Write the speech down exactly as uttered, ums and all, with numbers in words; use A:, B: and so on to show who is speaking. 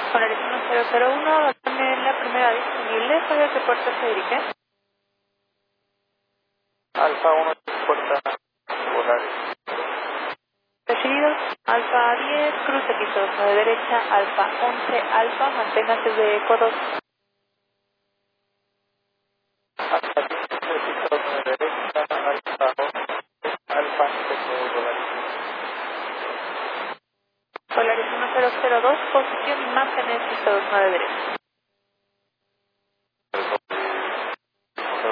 A: Polaris uno cero cero uno, dame la primera disponible, ¿sabe qué puerta se dirige?
B: Alfa uno, puerta Polaris.
A: Recibido, Alfa diez, cruce piso dos nueve derecha, Alfa once, Alfa, manténgase de eco dos.
B: Alfa diez, piso dos nueve derecha, Alfa once, Alfa once, Polaris.
A: Polaris uno cero cero dos, posición imágenes piso dos nueve derecha.